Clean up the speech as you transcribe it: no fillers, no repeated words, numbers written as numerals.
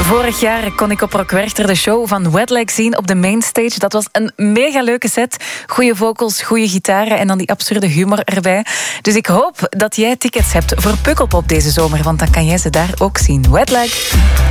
Vorig jaar kon ik op Rock Werchter de show van Wetlag zien op de mainstage. Dat was een mega leuke set. Goeie vocals, goede gitaren en dan die absurde humor erbij. Dus ik hoop dat jij tickets hebt voor Pukkelpop deze zomer, want dan kan jij ze daar ook zien. Wetlag.